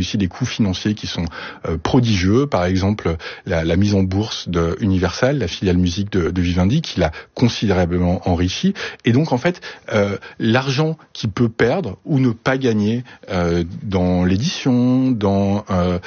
aussi des coûts financiers qui sont prodigieux. Par exemple, la mise en bourse de Universal, la filiale musique de Vivendi, qui l'a considérablement enrichi. Et donc, en fait, l'argent qu'il peut perdre ou ne pas gagner dans l'édition, dans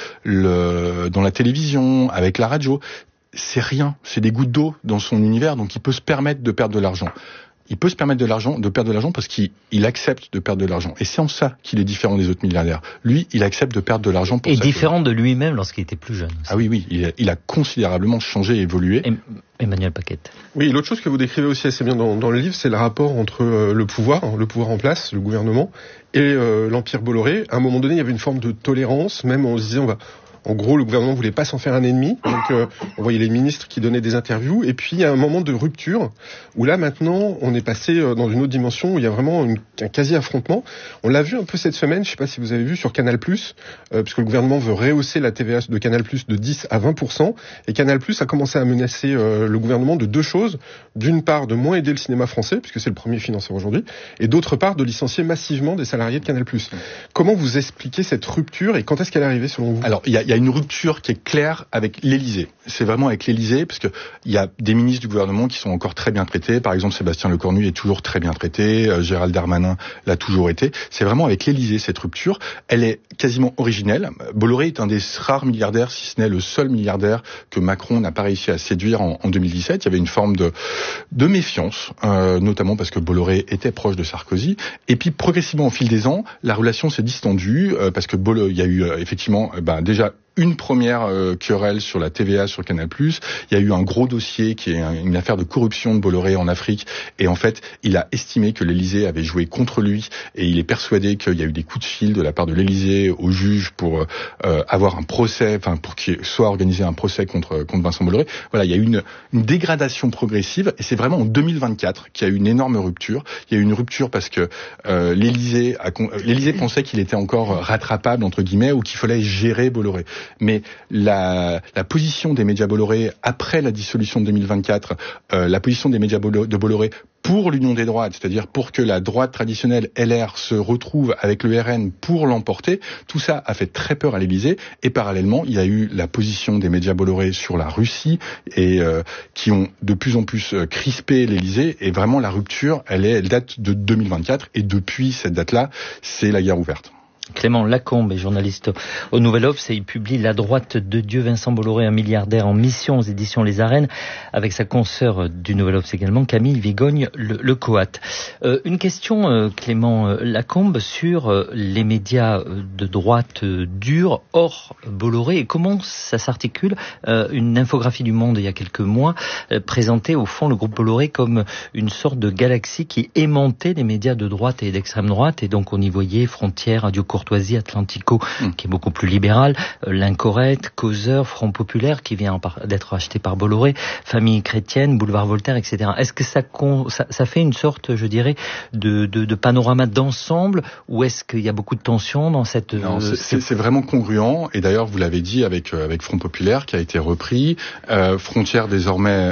la télévision, avec la radio, c'est rien, c'est des gouttes d'eau dans son univers, donc il peut se permettre de perdre de l'argent. Il peut se permettre de perdre de l'argent parce qu'il accepte de perdre de l'argent. Et c'est en ça qu'il est différent des autres milliardaires. Lui, il accepte de perdre de l'argent pour ça. Et différent de lui-même lorsqu'il était plus jeune. Ah oui, il a considérablement changé et évolué. Emmanuel Paquette. Oui, l'autre chose que vous décrivez aussi assez bien dans le livre, c'est le rapport entre le pouvoir en place, le gouvernement, et l'Empire Bolloré. À un moment donné, il y avait une forme de tolérance, même on se disait en gros, le gouvernement voulait pas s'en faire un ennemi, donc on voyait les ministres qui donnaient des interviews, et puis il y a un moment de rupture, où là maintenant, on est passé dans une autre dimension, où il y a vraiment un quasi-affrontement. On l'a vu un peu cette semaine, je sais pas si vous avez vu, sur Canal+, puisque le gouvernement veut rehausser la TVA de Canal+, de 10 à 20%, et Canal+, a commencé à menacer le gouvernement de deux choses. D'une part, de moins aider le cinéma français, puisque c'est le premier financeur aujourd'hui, et d'autre part, de licencier massivement des salariés de Canal+. Comment vous expliquez cette rupture, et quand est-ce qu'elle est arrivée selon vous ? Alors, il y a une rupture qui est claire avec l'Élysée. C'est vraiment avec l'Élysée, parce que il y a des ministres du gouvernement qui sont encore très bien traités. Par exemple, Sébastien Lecornu est toujours très bien traité. Gérald Darmanin l'a toujours été. C'est vraiment avec l'Élysée, cette rupture. Elle est quasiment originelle. Bolloré est un des rares milliardaires, si ce n'est le seul milliardaire que Macron n'a pas réussi à séduire en 2017. Il y avait une forme de méfiance, notamment parce que Bolloré était proche de Sarkozy. Et puis, progressivement, au fil des ans, la relation s'est distendue, parce que il y a eu effectivement déjà une première querelle sur la TVA sur Canal+. Il y a eu un gros dossier qui est une affaire de corruption de Bolloré en Afrique. Et en fait, il a estimé que l'Élysée avait joué contre lui. Et il est persuadé qu'il y a eu des coups de fil de la part de l'Élysée au juge pour avoir un procès, pour qu'il soit organisé un procès contre Vincent Bolloré. Voilà, il y a eu une dégradation progressive. Et c'est vraiment en 2024 qu'il y a eu une énorme rupture. Il y a eu une rupture parce que l'Élysée pensait qu'il était encore rattrapable, entre guillemets, ou qu'il fallait gérer Bolloré. Mais la position des médias Bolloré après la dissolution de 2024, la position des médias de Bolloré pour l'union des droites, c'est-à-dire pour que la droite traditionnelle LR se retrouve avec le RN pour l'emporter, tout ça a fait très peur à l'Élysée. Et parallèlement, il y a eu la position des médias Bolloré sur la Russie et qui ont de plus en plus crispé l'Élysée. Et vraiment, la rupture, elle date de 2024. Et depuis cette date-là, c'est la guerre ouverte. Clément Lacombe est journaliste au Nouvel Obs et il publie La droite de Dieu, Vincent Bolloré, un milliardaire en mission aux éditions Les Arènes, avec sa consoeur du Nouvel Obs également, Camille Vigogne Le Coat. Une question, Clément Lacombe, sur les médias de droite dure hors Bolloré et comment ça s'articule. Une infographie du Monde il y a quelques mois présentait au fond le groupe Bolloré comme une sorte de galaxie qui aimantait des médias de droite et d'extrême droite, et donc on y voyait Frontières, Radio Courtoisie, Atlantico, qui est beaucoup plus libéral, l'Incorrect, Causeur, Front Populaire, qui vient d'être acheté par Bolloré, Famille Chrétienne, Boulevard Voltaire, etc. Est-ce que ça fait une sorte, je dirais, de panorama d'ensemble, ou est-ce qu'il y a beaucoup de tensions dans cette... Non, c'est vraiment congruent, et d'ailleurs, vous l'avez dit avec Front Populaire, qui a été repris, Frontières désormais...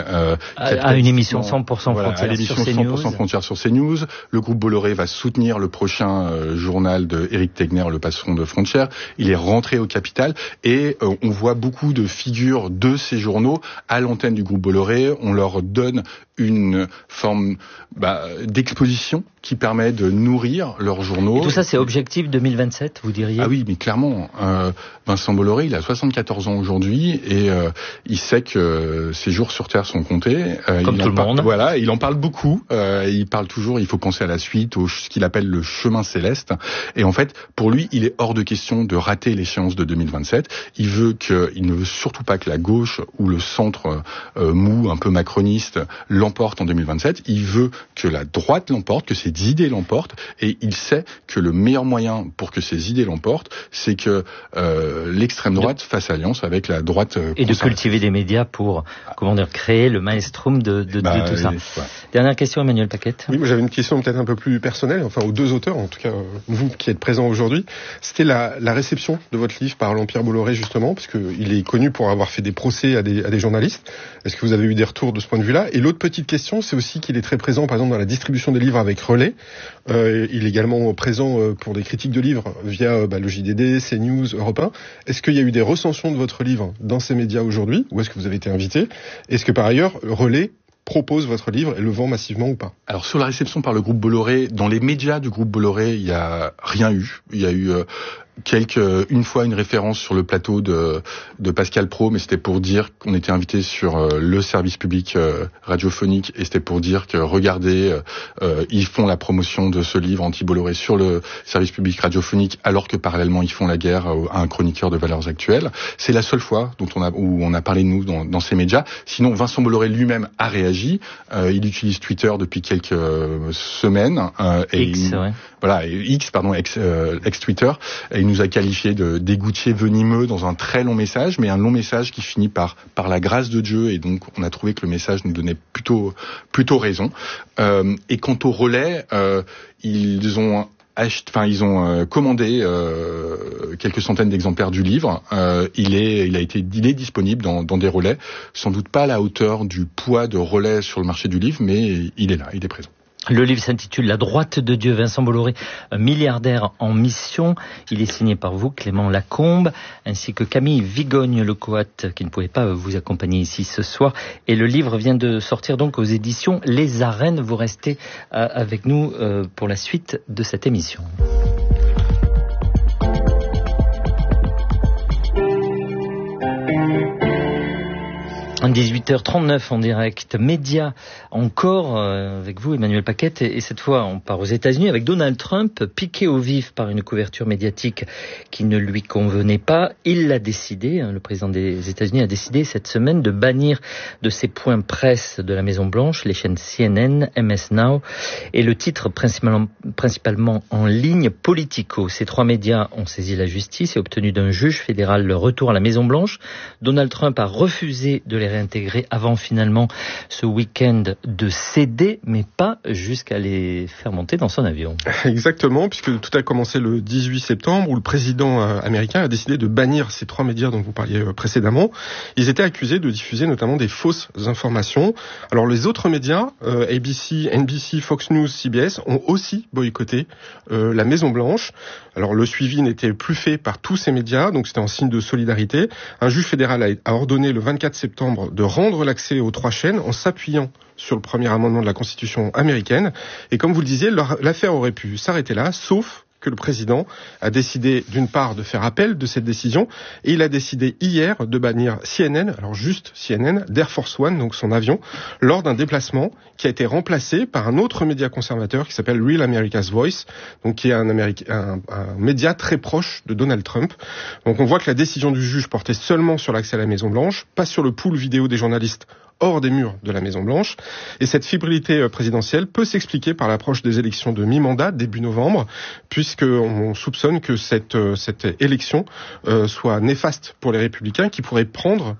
à une émission 100% Frontières sur CNews. 100% Frontières sur CNews. Le groupe Bolloré va soutenir le prochain journal de Éric Tegner, le patron de Frontières. Il est rentré au capital et on voit beaucoup de figures de ces journaux à l'antenne du groupe Bolloré. On leur donne une forme d'exposition qui permet de nourrir leurs journaux. Et tout ça, c'est objectif 2027, vous diriez ? Ah oui, mais clairement, Vincent Bolloré, il a 74 ans aujourd'hui et il sait que ses jours sur Terre sont comptés. Comme tout le monde. Voilà, il en parle beaucoup. Il parle toujours, il faut penser à la suite, ce qu'il appelle le chemin céleste. Et en fait, pour lui, il est hors de question de rater l'échéance de 2027. Il ne veut surtout pas que la gauche ou le centre mou, un peu macroniste, l'emporte en 2027. Il veut que la droite l'emporte, que ses idées l'emportent, et il sait que le meilleur moyen pour que ces idées l'emportent, c'est que l'extrême droite fasse alliance avec la droite et de cultiver des médias pour créer le maelstrom de tout ça. Ouais. Dernière question, Emmanuel Paquette. Oui, moi j'avais une question peut-être un peu plus personnelle, aux deux auteurs, en tout cas vous qui êtes présents aujourd'hui. C'était la réception de votre livre par l'Empire Bolloré, justement, parce qu'il est connu pour avoir fait des procès à des journalistes. Est-ce que vous avez eu des retours de ce point de vue-là ? Et l'autre petite question, c'est aussi qu'il est très présent, par exemple, dans la distribution des livres avec Relais. Il est également présent pour des critiques de livres via le JDD, CNews, Europe 1. Est-ce qu'il y a eu des recensions de votre livre dans ces médias aujourd'hui, ou est-ce que vous avez été invité? Est-ce que par ailleurs, Relais propose votre livre et le vend massivement ou pas? Alors sur la réception par le groupe Bolloré, dans les médias du groupe Bolloré, il y a rien eu. Il y a eu une fois une référence sur le plateau de Pascal Praud, mais c'était pour dire qu'on était invité sur le service public radiophonique, et c'était pour dire que regardez, ils font la promotion de ce livre anti-Bolloré sur le service public radiophonique, alors que parallèlement ils font la guerre à un chroniqueur de Valeurs Actuelles. C'est la seule fois où on a parlé de nous dans ces médias. Sinon, Vincent Bolloré lui-même a réagi. Il utilise Twitter depuis quelques semaines. Ex-Twitter. Et il nous a qualifié de d'égoutiers venimeux dans un très long message, mais un long message qui finit par la grâce de Dieu, et donc on a trouvé que le message nous donnait plutôt raison. Et quant au Relais, ils ont commandé quelques centaines d'exemplaires du livre. Il est disponible dans des relais, sans doute pas à la hauteur du poids de Relais sur le marché du livre, mais il est là, il est présent. Le livre s'intitule La droite de Dieu, Vincent Bolloré, milliardaire en mission. Il est signé par vous, Clément Lacombe, ainsi que Camille Vigogne-Lecoat, qui ne pouvait pas vous accompagner ici ce soir. Et le livre vient de sortir donc aux éditions Les Arènes. Vous restez avec nous pour la suite de cette émission. 18h39 en direct, média encore avec vous Emmanuel Paquette, et cette fois on part aux États-Unis avec Donald Trump piqué au vif par une couverture médiatique qui ne lui convenait pas. Il l'a décidé, le président des États-Unis a décidé cette semaine de bannir de ses points presse de la Maison Blanche les chaînes CNN, MS Now et le titre principalement en ligne Politico. Ces trois médias ont saisi la justice et obtenu d'un juge fédéral le retour à la Maison Blanche. Donald Trump a refusé de les réintégrer avant finalement ce week-end de céder, mais pas jusqu'à les faire monter dans son avion. Exactement, puisque tout a commencé le 18 septembre où le président américain a décidé de bannir ces trois médias dont vous parliez précédemment. Ils étaient accusés de diffuser notamment des fausses informations. Alors les autres médias, ABC, NBC, Fox News, CBS, ont aussi boycotté la Maison Blanche. Alors le suivi n'était plus fait par tous ces médias, donc c'était en signe de solidarité. Un juge fédéral a ordonné le 24 septembre de rendre l'accès aux trois chaînes en s'appuyant sur le premier amendement de la Constitution américaine. Et comme vous le disiez, l'affaire aurait pu s'arrêter là, sauf que le président a décidé d'une part de faire appel de cette décision, et il a décidé hier de bannir CNN, alors juste CNN, d'Air Force One, donc son avion, lors d'un déplacement qui a été remplacé par un autre média conservateur qui s'appelle Real America's Voice, donc qui est un média très proche de Donald Trump. Donc on voit que la décision du juge portait seulement sur l'accès à la Maison Blanche, pas sur le pool vidéo des journalistes hors des murs de la Maison Blanche. Et cette fébrilité présidentielle peut s'expliquer par l'approche des élections de mi-mandat, début novembre, puisqu'on soupçonne que cette élection soit néfaste pour les républicains qui pourraient perdre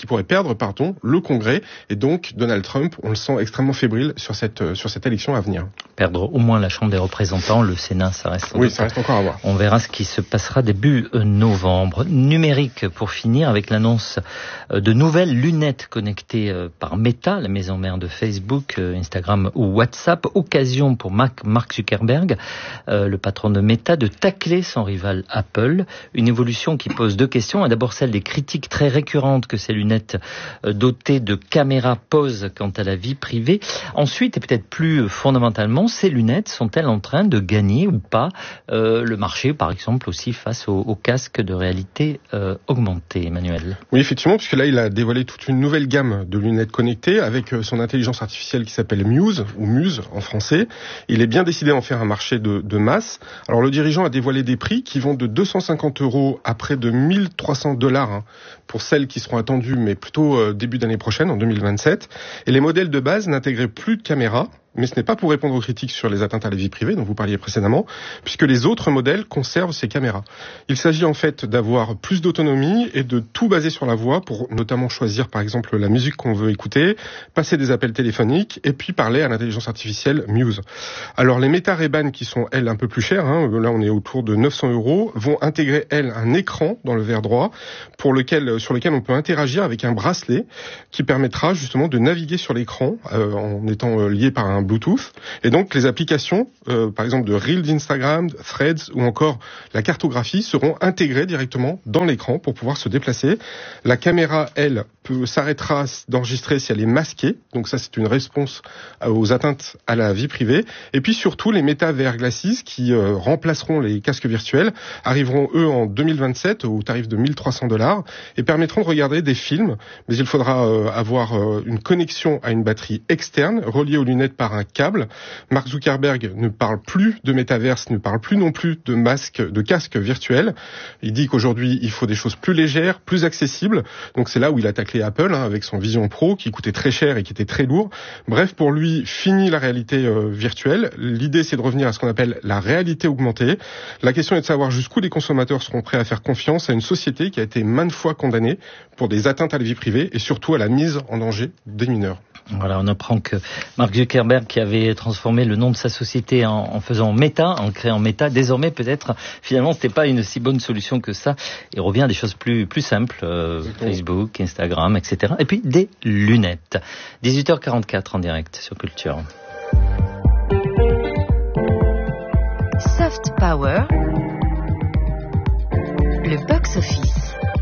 le Congrès, et donc Donald Trump, on le sent extrêmement fébrile sur cette élection à venir. Perdre au moins la Chambre des représentants, le Sénat, ça reste encore à voir. On verra ce qui se passera début novembre. Numérique pour finir avec l'annonce de nouvelles lunettes connectées par Meta, la maison mère de Facebook, Instagram ou WhatsApp. Occasion pour Mark Zuckerberg, le patron de Meta, de tacler son rival Apple. Une évolution qui pose deux questions. D'abord celle des critiques très récurrentes que ces lunettes dotées de caméras posent quant à la vie privée. Ensuite, et peut-être plus fondamentalement, ces lunettes sont-elles en train de gagner ou pas le marché, par exemple aussi face aux casques de réalité augmentée, Emmanuel? Oui, effectivement, puisque là, il a dévoilé toute une nouvelle gamme de lunettes connectées avec son intelligence artificielle qui s'appelle Muse, ou Muse en français. Il est bien décidé d'en faire un marché de masse. Alors, le dirigeant a dévoilé des prix qui vont de 250 € à près de $1,300 pour celles qui seront attendues, mais plutôt début d'année prochaine, en 2027. Et les modèles de base n'intégraient plus de caméra, mais ce n'est pas pour répondre aux critiques sur les atteintes à la vie privée dont vous parliez précédemment, puisque les autres modèles conservent ces caméras. Il s'agit en fait d'avoir plus d'autonomie et de tout baser sur la voix pour notamment choisir par exemple la musique qu'on veut écouter, passer des appels téléphoniques et puis parler à l'intelligence artificielle Muse. Alors les Meta Ray-Ban qui sont elles un peu plus chères, là on est autour de 900 €, vont intégrer elles un écran dans le verre droit sur lequel on peut interagir avec un bracelet qui permettra justement de naviguer sur l'écran en étant lié par un Bluetooth. Et donc les applications, par exemple de Reels d'Instagram, Threads ou encore la cartographie seront intégrées directement dans l'écran pour pouvoir se déplacer. La caméra, elle, s'arrêtera d'enregistrer si elle est masquée. Donc ça, c'est une réponse aux atteintes à la vie privée. Et puis surtout, les Meta VR Glasses qui remplaceront les casques virtuels arriveront, eux, en 2027 au tarif de 1300 $ et permettront de regarder des films. Mais il faudra avoir une connexion à une batterie externe reliée aux lunettes par un câble. Mark Zuckerberg ne parle plus de métaverse, ne parle plus non plus de casques virtuels. Il dit qu'aujourd'hui, il faut des choses plus légères, plus accessibles. Donc c'est là où il a taclé Apple avec son Vision Pro qui coûtait très cher et qui était très lourd. Bref, pour lui, fini la réalité virtuelle. L'idée, c'est de revenir à ce qu'on appelle la réalité augmentée. La question est de savoir jusqu'où les consommateurs seront prêts à faire confiance à une société qui a été maintes fois condamnée pour des atteintes à la vie privée et surtout à la mise en danger des mineurs. Voilà, on apprend que Mark Zuckerberg, qui avait transformé le nom de sa société en faisant Meta, en créant Meta, désormais peut-être finalement c'était pas une si bonne solution que ça. Il revient à des choses plus simples, Facebook, Instagram, etc. Et puis des lunettes. 18h44 en direct sur Culture. Soft Power, le box-office.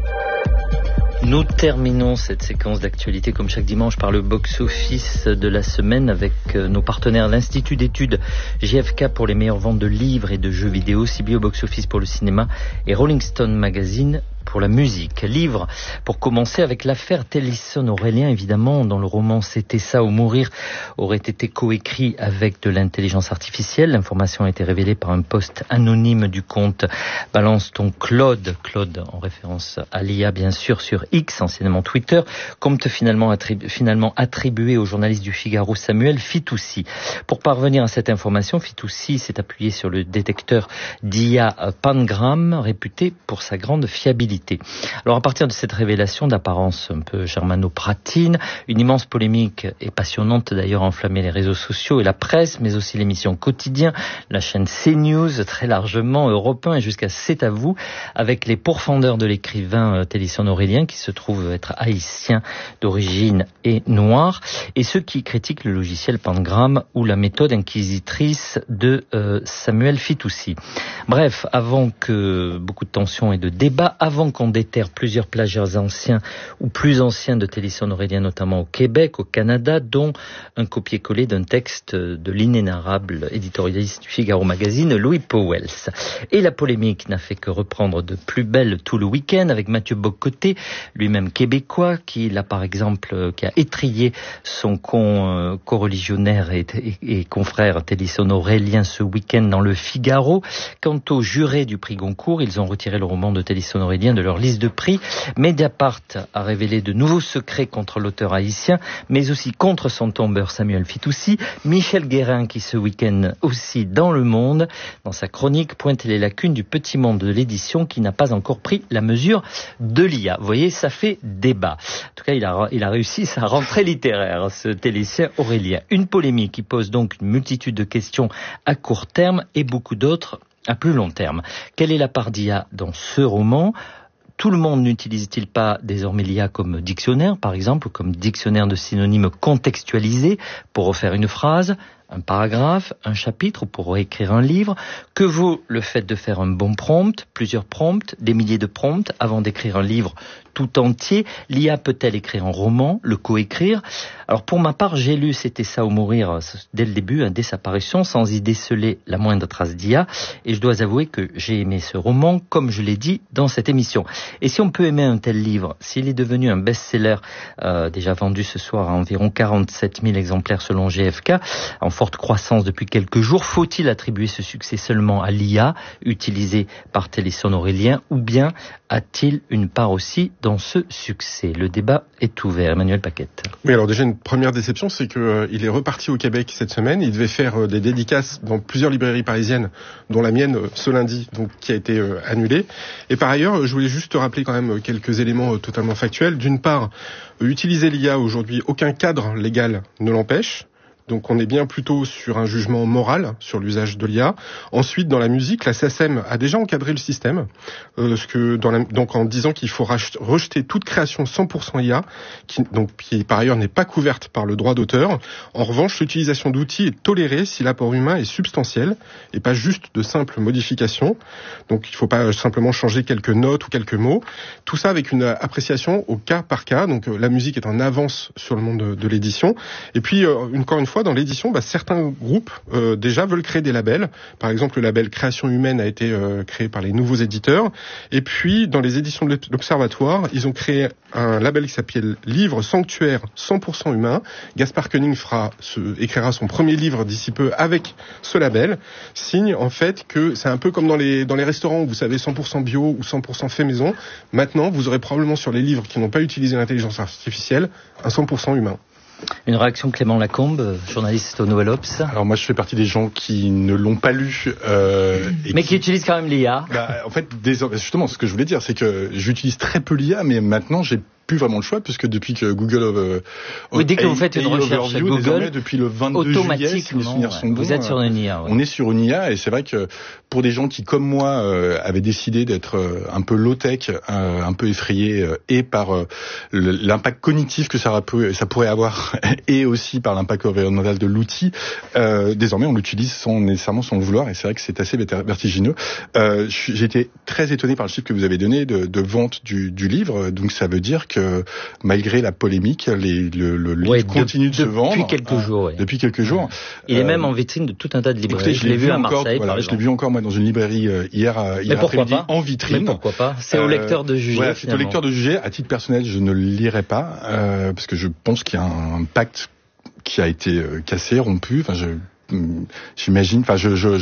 Nous terminons cette séquence d'actualité comme chaque dimanche par le box-office de la semaine avec nos partenaires, l'Institut d'études GFK pour les meilleures ventes de livres et de jeux vidéo, CB au box-office pour le cinéma et Rolling Stone Magazine pour la musique. Livre pour commencer avec l'affaire Tennyson-Aurélien, évidemment, dont le roman C'était ça ou mourir aurait été coécrit avec de l'intelligence artificielle. L'information a été révélée par un post anonyme du compte Balance ton Claude en référence à l'IA bien sûr sur X, anciennement Twitter, compte finalement attribué au journaliste du Figaro Samuel Fitoussi. Pour parvenir à cette information, Fitoussi s'est appuyé sur le détecteur d'IA Pangram, réputé pour sa grande fiabilité. Alors à partir de cette révélation d'apparence un peu germano-pratine, une immense polémique et passionnante d'ailleurs a enflammé les réseaux sociaux et la presse, mais aussi l'émission Quotidien, la chaîne CNews, très largement, Europe 1 et jusqu'à C'est à vous, avec les pourfendeurs de l'écrivain Tennyson-Aurélien qui se trouve être haïtien d'origine et noir, et ceux qui critiquent le logiciel Pangram ou la méthode inquisitrice de Samuel Fitoussi. Bref, avant que beaucoup de tensions et de débats, avant qu'on déterre plusieurs plagiats anciens ou plus anciens de Tennyson-Aurélien, notamment au Québec, au Canada, dont un copier-coller d'un texte de l'inénarrable éditorialiste du Figaro Magazine, Louis Powells. Et la polémique n'a fait que reprendre de plus belle tout le week-end avec Mathieu Bock-Côté, lui-même québécois, qui a étrillé son co-religionnaire et confrère Tennyson-Aurélien ce week-end dans le Figaro. Quant aux jurés du prix Goncourt, ils ont retiré le roman de Tennyson-Aurélien de leur liste de prix. Mediapart a révélé de nouveaux secrets contre l'auteur haïtien, mais aussi contre son tombeur Samuel Fitoussi. Michel Guérin, qui ce week-end aussi dans Le Monde, dans sa chronique, pointe les lacunes du petit monde de l'édition qui n'a pas encore pris la mesure de l'IA. Vous voyez, ça fait débat. En tout cas, il a réussi sa rentrée littéraire, ce Tennyson-Aurélien. Une polémique qui pose donc une multitude de questions à court terme et beaucoup d'autres à plus long terme. Quelle est la part d'IA dans ce roman ? Tout le monde n'utilise-t-il pas désormais l'IA comme dictionnaire, par exemple, comme dictionnaire de synonymes contextualisés pour refaire une phrase, un paragraphe, un chapitre ou pour écrire un livre? Que vaut le fait de faire un bon prompt, plusieurs prompts, des milliers de prompts avant d'écrire un livre tout entier? L'IA peut-elle écrire un roman, le coécrire? Alors pour ma part, j'ai lu C'était ça ou mourir dès le début, dès sa parution, sans y déceler la moindre trace d'IA, et je dois avouer que j'ai aimé ce roman, comme je l'ai dit dans cette émission. Et si on peut aimer un tel livre, s'il est devenu un best-seller, déjà vendu ce soir à environ 47 000 exemplaires selon GFK, en forte croissance depuis quelques jours. Faut-il attribuer ce succès seulement à l'IA utilisée par Téléson Aurélien ou bien a-t-il une part aussi dans ce succès? Le débat est ouvert. Emmanuel Paquette. Oui, alors déjà une première déception, c'est qu'il est reparti au Québec cette semaine. Il devait faire des dédicaces dans plusieurs librairies parisiennes, dont la mienne ce lundi, donc qui a été annulée. Et par ailleurs, je voulais juste rappeler quand même quelques éléments totalement factuels. D'une part, utiliser l'IA aujourd'hui, aucun cadre légal ne l'empêche. Donc on est bien plutôt sur un jugement moral sur l'usage de l'IA. Ensuite, dans la musique, la SACEM a déjà encadré le système, donc en disant qu'il faut rejeter toute création 100% IA, qui par ailleurs n'est pas couverte par le droit d'auteur. En revanche, l'utilisation d'outils est tolérée si l'apport humain est substantiel et pas juste de simples modifications. Donc il ne faut pas simplement changer quelques notes ou quelques mots. Tout ça avec une appréciation au cas par cas. Donc la musique est en avance sur le monde de l'édition. Et puis encore une fois, dans l'édition, certains groupes déjà veulent créer des labels. Par exemple, le label Création Humaine a été créé par les nouveaux éditeurs. Et puis, dans les éditions de l'Observatoire, ils ont créé un label qui s'appelle Livre Sanctuaire 100% humain. Gaspard Koenig écrira son premier livre d'ici peu avec ce label. Signe en fait que c'est un peu comme dans les restaurants où vous savez 100% bio ou 100% fait maison. Maintenant, vous aurez probablement sur les livres qui n'ont pas utilisé l'intelligence artificielle un 100% humain. Une réaction, Clément Lacombe, journaliste au Nouvel Obs. Alors moi je fais partie des gens qui ne l'ont pas lu. Mais qui utilisent quand même l'IA. En fait, justement, ce que je voulais dire, c'est que j'utilise très peu l'IA, mais maintenant j'ai plus vraiment le choix, puisque depuis que Google... dès que vous faites une recherche sur Google, depuis le 22 juillet, si mes souvenirs sont bons, vous êtes sur une IA. Ouais. On est sur une IA, et c'est vrai que pour des gens qui, comme moi, avaient décidé d'être un peu low-tech, un peu effrayés, et par l'impact cognitif que ça pourrait avoir, et aussi par l'impact environnemental de l'outil, désormais on l'utilise sans nécessairement le vouloir, et c'est vrai que c'est assez vertigineux. J'ai été très étonné par le chiffre que vous avez donné de vente du livre, donc ça veut dire que malgré la polémique, le livre continue de se vendre. Depuis quelques jours. Il est même en vitrine de tout un tas de librairies. Écoutez, je l'ai vu à Marseille, par exemple. Je l'ai vu encore moi dans une librairie hier après-midi en vitrine. Mais pourquoi pas? C'est au lecteur de juger. Voilà, c'est au lecteur de juger. À titre personnel, je ne le lirai pas parce que je pense qu'il y a un pacte qui a été cassé, rompu. Enfin, j'imagine. Enfin,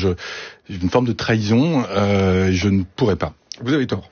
une forme de trahison. Je ne pourrais pas. Vous avez tort.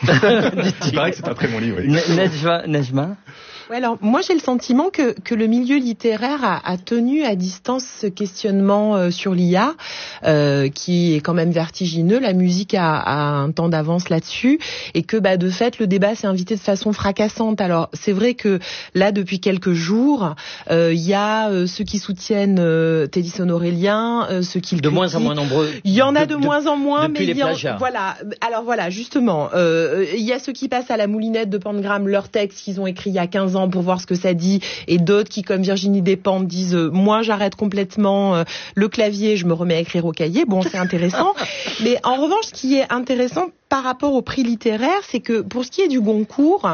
Il paraît que c'est un très bon livre. Oui. Nejma. Ouais, alors moi j'ai le sentiment que le milieu littéraire a tenu à distance ce questionnement sur l'IA, qui est quand même vertigineux. La musique a un temps d'avance là-dessus, et que de fait le débat s'est invité de façon fracassante. Alors c'est vrai que là depuis quelques jours, il y a ceux qui soutiennent Téléson Aurélien, ceux qui le critiquent. De moins en moins nombreux. Il y en a de moins en moins, mais les plagiats. Voilà. Alors voilà, justement, il y a ceux qui passent à la moulinette de Pangram leur texte qu'ils ont écrit il y a 15 ans pour voir ce que ça dit, et d'autres qui, comme Virginie Despentes, disent moi j'arrête complètement le clavier, je me remets à écrire au cahier. Bon, c'est intéressant. Mais en revanche, ce qui est intéressant par rapport au prix littéraire, c'est que pour ce qui est du Goncourt,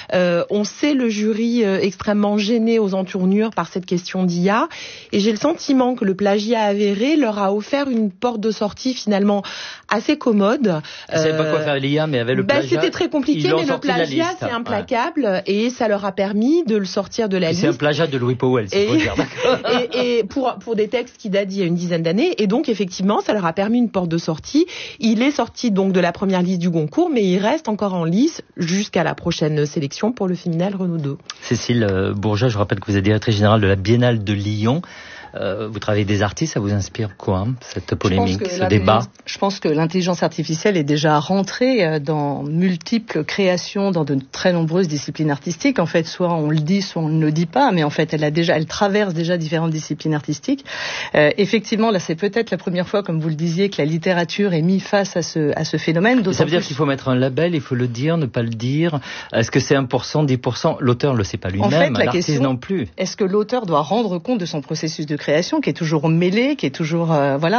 on sait le jury extrêmement gêné aux entournures par cette question d'IA, et j'ai le sentiment que le plagiat avéré leur a offert une porte de sortie finalement assez commode. Ils savaient pas quoi faire l'IA, mais avec le plagiat, c'était très compliqué, mais le plagiat c'est implacable, et ça leur a permis de le sortir de la liste. C'est un plagiat de Louis Powell, c'est faut dire. Et pour des textes qui datent d'il y a une dizaine d'années, et donc effectivement ça leur a permis une porte de sortie. Il est sorti donc de la première liste du Goncourt, mais il reste encore en lice jusqu'à la prochaine sélection pour le Féminal Renaudot. Cécile Bourgeat, je rappelle que vous êtes directrice générale de la Biennale de Lyon. Vous travaillez des artistes, ça vous inspire quoi, cette polémique, ce débat? Je pense que l'intelligence artificielle est déjà rentrée dans multiples créations, dans de très nombreuses disciplines artistiques. En fait, soit on le dit, soit on ne le dit pas, mais en fait, elle traverse déjà différentes disciplines artistiques. Effectivement, là, c'est peut-être la première fois, comme vous le disiez, que la littérature est mise face à ce phénomène. Ça veut dire qu'il faut mettre un label, il faut le dire, ne pas le dire. Est-ce que c'est 1%, 10%? L'auteur ne le sait pas lui-même, en fait, l'artiste non plus. Est-ce que l'auteur doit rendre compte de son processus de création, qui est toujours mêlé, qui est toujours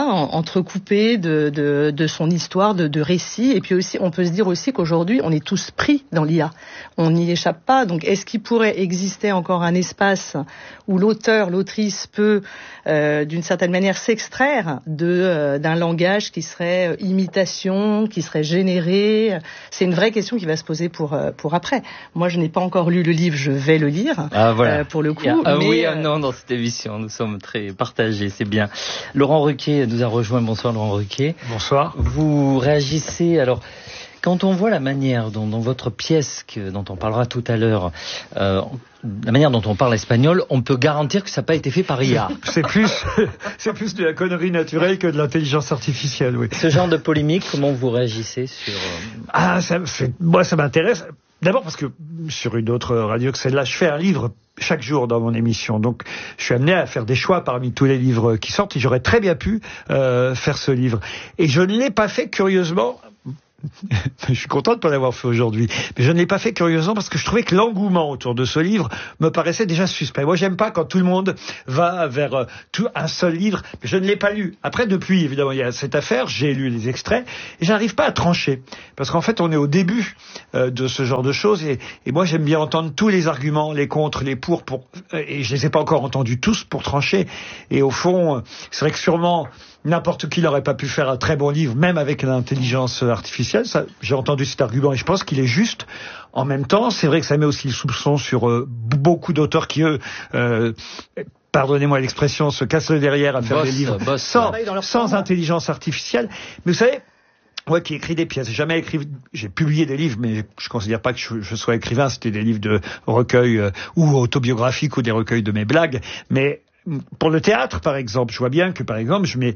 entrecoupé de son histoire, de récits. Et puis aussi, on peut se dire aussi qu'aujourd'hui, on est tous pris dans l'IA. On n'y échappe pas. Donc, est-ce qu'il pourrait exister encore un espace où l'auteur, l'autrice peut, d'une certaine manière, s'extraire d'un langage qui serait imitation, qui serait généré? C'est une vraie question qui va se poser pour après. Moi, je n'ai pas encore lu le livre, je vais le lire. Ah, voilà. Pour le coup. Oui, non, dans cette émission, nous sommes très très partagé, c'est bien. Laurent Ruquier nous a rejoint. Bonsoir Laurent Ruquier. Bonsoir. Vous réagissez, alors, quand on voit la manière dont dans votre pièce, dont on parlera tout à l'heure, la manière dont on parle espagnol, on peut garantir que ça n'a pas été fait par IA. C'est plus de la connerie naturelle que de l'intelligence artificielle, oui. Ce genre de polémique, comment vous réagissez sur... Moi, ça m'intéresse. D'abord parce que sur une autre radio que celle-là, je fais un livre chaque jour dans mon émission. Donc, je suis amené à faire des choix parmi tous les livres qui sortent et j'aurais très bien pu faire ce livre. Et je ne l'ai pas fait curieusement. Je suis content de ne pas l'avoir fait aujourd'hui, mais je ne l'ai pas fait curieusement parce que je trouvais que l'engouement autour de ce livre me paraissait déjà suspect. Moi, j'aime pas quand tout le monde va vers un seul livre, mais je ne l'ai pas lu. Après, depuis, évidemment, il y a cette affaire, j'ai lu les extraits et j'arrive pas à trancher parce qu'en fait, on est au début de ce genre de choses et moi, j'aime bien entendre tous les arguments, les contre, les pour et je les ai pas encore entendus tous pour trancher. Et au fond, c'est vrai que sûrement n'importe qui n'aurait pas pu faire un très bon livre, même avec l'intelligence artificielle. Ça, j'ai entendu cet argument et je pense qu'il est juste. En même temps, c'est vrai que ça met aussi le soupçon sur beaucoup d'auteurs qui, eux, pardonnez-moi l'expression, se cassent le derrière à faire des livres sans intelligence artificielle. Mais vous savez, moi qui écris des pièces, j'ai publié des livres, mais je considère pas que je sois écrivain. C'était des livres de recueil ou autobiographiques ou des recueils de mes blagues. Mais pour le théâtre, par exemple, je vois bien que, par exemple, je mets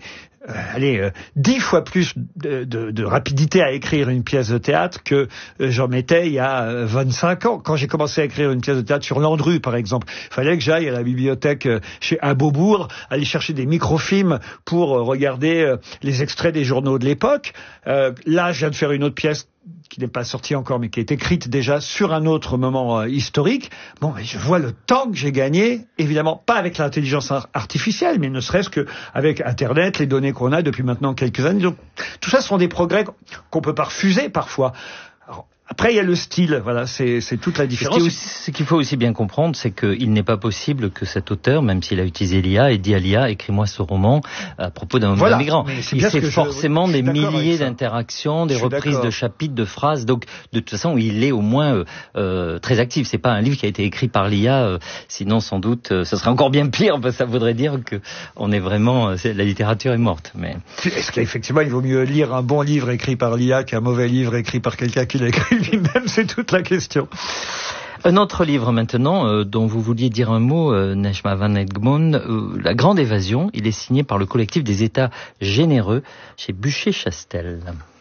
10 fois plus de rapidité à écrire une pièce de théâtre que j'en mettais il y a 25 ans. Quand j'ai commencé à écrire une pièce de théâtre sur Landru, par exemple, il fallait que j'aille à la bibliothèque à Beaubourg, aller chercher des microfilms pour regarder les extraits des journaux de l'époque. Là, je viens de faire une autre pièce qui n'est pas sortie encore, mais qui est écrite déjà sur un autre moment historique. Bon, et je vois le temps que j'ai gagné, évidemment pas avec l'intelligence artificielle, mais ne serait-ce que avec Internet, les données qu'on a depuis maintenant quelques années. Donc, tout ça sont des progrès qu'on peut pas refuser parfois. Alors, après, il y a le style, voilà, c'est toute la différence. Ce qu'il faut aussi bien comprendre, c'est qu'il n'est pas possible que cet auteur, même s'il a utilisé l'IA, ait dit à l'IA, écris-moi ce roman à propos d'un migrant. Il fait forcément des milliers d'interactions, des reprises de chapitres, de phrases. Donc, de toute façon, il est au moins très actif. C'est pas un livre qui a été écrit par l'IA, sinon sans doute, ce serait encore bien pire, parce que ça voudrait dire que on est vraiment, la littérature est morte. Mais est-ce qu'effectivement, il vaut mieux lire un bon livre écrit par l'IA qu'un mauvais livre écrit par quelqu'un qui l'a écrit lui-même, c'est toute la question. Un autre livre maintenant, dont vous vouliez dire un mot, Nejma van Egmond, La Grande Évasion. Il est signé par le collectif des États généreux chez Buchet-Chastel.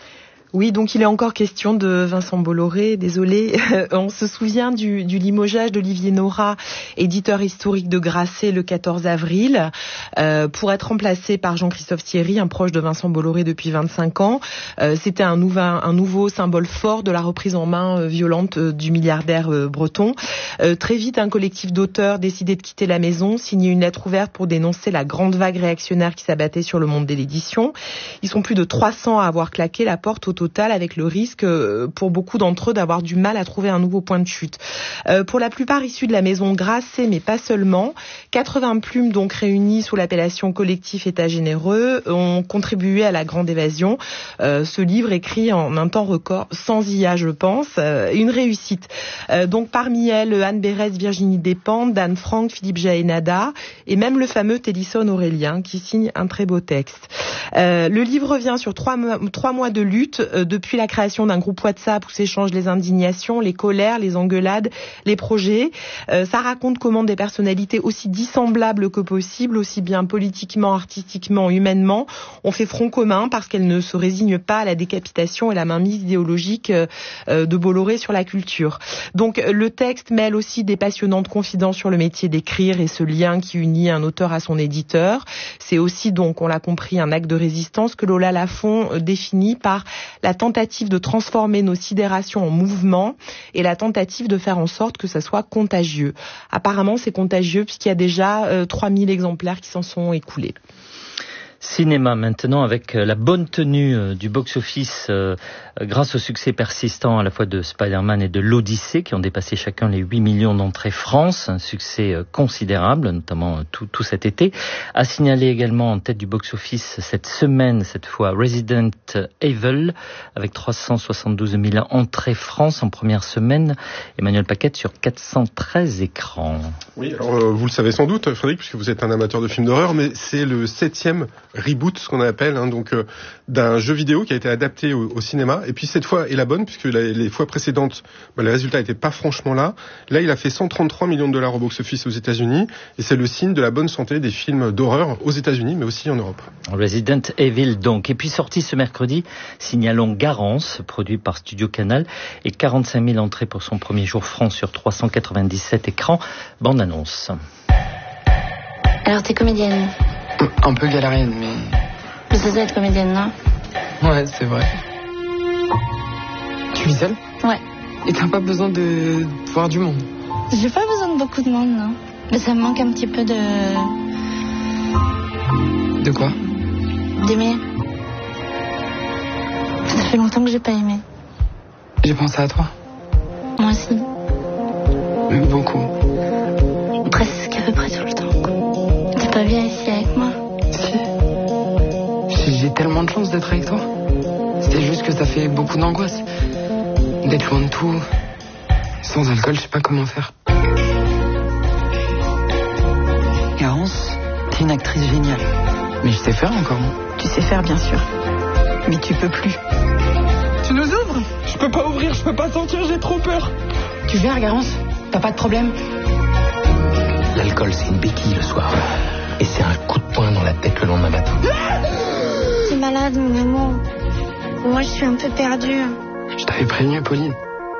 Oui, donc il est encore question de Vincent Bolloré, désolé. On se souvient du limogeage d'Olivier Nora, éditeur historique de Grasset, le 14 avril, pour être remplacé par Jean-Christophe Thierry, un proche de Vincent Bolloré depuis 25 ans. C'était un nouveau symbole fort de la reprise en main violente du milliardaire breton. Très vite, un collectif d'auteurs décidait de quitter la maison, signer une lettre ouverte pour dénoncer la grande vague réactionnaire qui s'abattait sur le monde de l'édition. Ils sont plus de 300 à avoir claqué la porte au total, avec le risque pour beaucoup d'entre eux d'avoir du mal à trouver un nouveau point de chute. Pour la plupart issus de la maison Grasset, mais pas seulement, 80 plumes donc réunies sous l'appellation collectif État généreux ont contribué à la Grande Évasion. Ce livre écrit en un temps record, sans IA je pense, une réussite. Donc parmi elles, Anne Berès, Virginie Despentes, Dan Frank, Philippe Jaénada et même le fameux Télisson Aurélien qui signe un très beau texte. Le livre revient sur 3 mois de lutte depuis la création d'un groupe WhatsApp où s'échangent les indignations, les colères, les engueulades, les projets. Ça raconte comment des personnalités aussi dissemblables que possible, aussi bien politiquement, artistiquement, humainement, ont fait front commun parce qu'elles ne se résignent pas à la décapitation et la mainmise idéologique de Bolloré sur la culture. Donc le texte mêle aussi des passionnantes confidences sur le métier d'écrire et ce lien qui unit un auteur à son éditeur. C'est aussi donc, on l'a compris, un acte de résistance que Lola Lafont définit par la tentative de transformer nos sidérations en mouvement et la tentative de faire en sorte que ça soit contagieux. Apparemment, c'est contagieux puisqu'il y a déjà 3000 exemplaires qui s'en sont écoulés. Cinéma maintenant avec la bonne tenue du box-office grâce au succès persistant à la fois de Spider-Man et de l'Odyssée qui ont dépassé chacun les 8 millions d'entrées France, un succès considérable, notamment tout cet été. A signalé également en tête du box-office cette semaine, cette fois Resident Evil avec 372 000 entrées France en première semaine. Emmanuel Paquette sur 413 écrans. Oui, alors vous le savez sans doute, Frédéric, puisque vous êtes un amateur de films d'horreur, mais c'est le 7e reboot, ce qu'on appelle, d'un jeu vidéo qui a été adapté au cinéma. Et puis cette fois est la bonne, puisque les fois précédentes, les résultats n'étaient pas franchement là. Là, il a fait 133 millions de dollars au box-office aux États-Unis, et c'est le signe de la bonne santé des films d'horreur aux États-Unis, mais aussi en Europe. Resident Evil donc. Et puis sorti ce mercredi, signalons Garance, produit par Studio Canal, et 45 000 entrées pour son premier jour France sur 397 écrans. Bande annonce. Alors t'es comédienne? Un peu galérienne, mais... Mais c'est ça être comédienne, non? Ouais, c'est vrai. Tu vis seule? Ouais. Et t'as pas besoin de voir du monde? J'ai pas besoin de beaucoup de monde, non. Mais ça me manque un petit peu de... De quoi? D'aimer. Ça fait longtemps que j'ai pas aimé. J'ai pensé à toi. Moi aussi. Beaucoup. Presque à peu près tout le temps. T'es pas bien ici avec moi? Si. J'ai tellement de chance d'être avec toi. C'est juste que ça fait beaucoup d'angoisse. D'être loin de tout. Sans alcool, je sais pas comment faire. Garance, t'es une actrice géniale. Mais je sais faire encore. Tu sais faire, bien sûr. Mais tu peux plus. Tu nous ouvres? Je peux pas ouvrir, je peux pas sortir, j'ai trop peur. Tu gères, Garance? T'as pas de problème? L'alcool, c'est une béquille le soir. Et c'est un coup de poing dans la tête le lendemain matin. T'es malade, mon amour. Moi, je suis un peu perdue. Je t'avais prévenu, Pauline.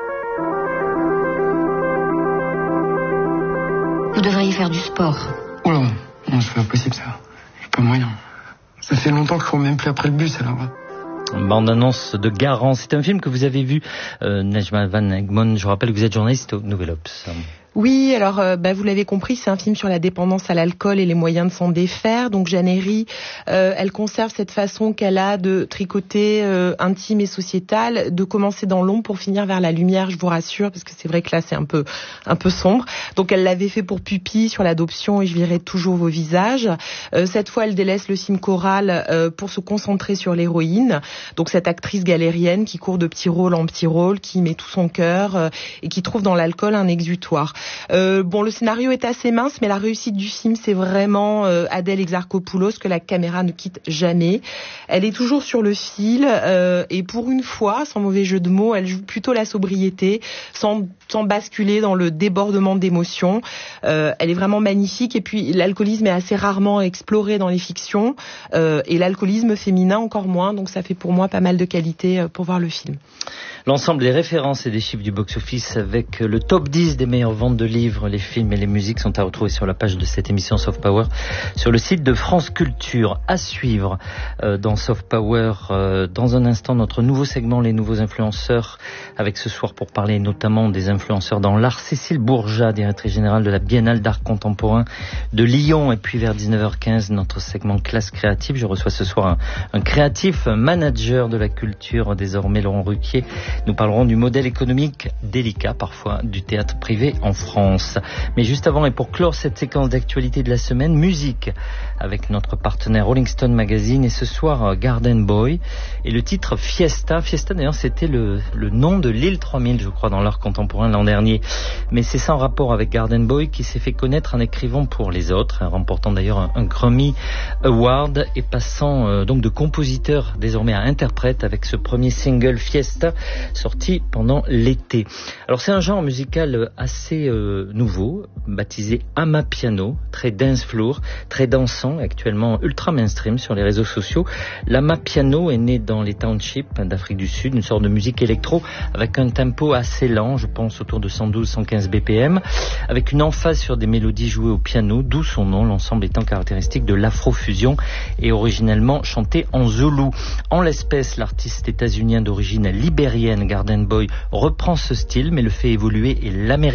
Vous devriez faire du sport. Oula, non, c'est pas possible ça. J'ai pas moyen. Ça fait longtemps qu'il faut même plus après le bus alors. Bande-annonce de Garance. C'est un film que vous avez vu, Nejma Van Egmond. Je rappelle que vous êtes journaliste au Nouvel Obs. Oui, alors vous l'avez compris, c'est un film sur la dépendance à l'alcool et les moyens de s'en défaire. Donc Jeanne Herry, elle conserve cette façon qu'elle a de tricoter intime et sociétale, de commencer dans l'ombre pour finir vers la lumière, je vous rassure, parce que c'est vrai que là c'est un peu sombre. Donc elle l'avait fait pour Pupille sur l'adoption et Je verrai toujours vos visages. Cette fois, elle délaisse le cime choral pour se concentrer sur l'héroïne. Donc cette actrice galérienne qui court de petit rôle en petit rôle, qui met tout son cœur et qui trouve dans l'alcool un exutoire. Le scénario est assez mince, mais la réussite du film, c'est vraiment Adèle Exarchopoulos que la caméra ne quitte jamais. Elle est toujours sur le fil et pour une fois, sans mauvais jeu de mots, elle joue plutôt la sobriété, sans basculer dans le débordement d'émotions. Elle est vraiment magnifique et puis l'alcoolisme est assez rarement exploré dans les fictions et l'alcoolisme féminin encore moins, donc ça fait pour moi pas mal de qualité pour voir le film. L'ensemble des références et des chiffres du box-office avec le top 10 des meilleures ventes de livres, les films et les musiques sont à retrouver sur la page de cette émission Soft Power sur le site de France Culture. À suivre dans Soft Power, dans un instant, notre nouveau segment, les nouveaux influenceurs, avec ce soir pour parler notamment des influenceurs dans l'art, Cécile Bourgeat, directrice générale de la Biennale d'art contemporain de Lyon. Et puis vers 19h15, notre segment classe créative. Je reçois ce soir un créatif, un manager de la culture, désormais Laurent Ruquier. Nous parlerons du modèle économique délicat parfois du théâtre privé en France. Mais juste avant et pour clore cette séquence d'actualité de la semaine, musique avec notre partenaire Rolling Stone Magazine et ce soir Garden Boy et le titre Fiesta. Fiesta d'ailleurs c'était le nom de l'île 3000 je crois dans l'art contemporain l'an dernier. Mais c'est sans rapport avec Garden Boy qui s'est fait connaître en écrivant pour les autres, remportant d'ailleurs un Grammy Award et passant donc de compositeur désormais à interprète avec ce premier single Fiesta sorti pendant l'été. Alors c'est un genre musical assez nouveau, baptisé Amapiano, très dance floor, très dansant, actuellement ultra mainstream sur les réseaux sociaux. L'Amapiano est né dans les townships d'Afrique du Sud, une sorte de musique électro avec un tempo assez lent, je pense autour de 112-115 BPM, avec une emphase sur des mélodies jouées au piano, d'où son nom, l'ensemble étant caractéristique de l'afrofusion et originellement chanté en zoulou. En l'espèce, l'artiste états-unien d'origine libérienne Garden Boy reprend ce style mais le fait évoluer et l'américanise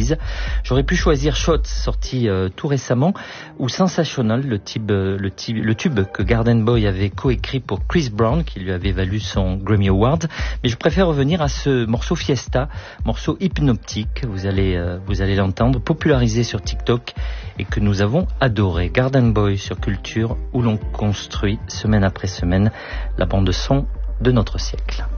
Breeze. J'aurais pu choisir Shots, sorti tout récemment, ou Sensational, le tube que Garden Boy avait coécrit pour Chris Brown, qui lui avait valu son Grammy Award. Mais je préfère revenir à ce morceau Fiesta, morceau hypnotique, vous allez l'entendre, popularisé sur TikTok et que nous avons adoré. Garden Boy sur Culture, où l'on construit semaine après semaine la bande son de notre siècle.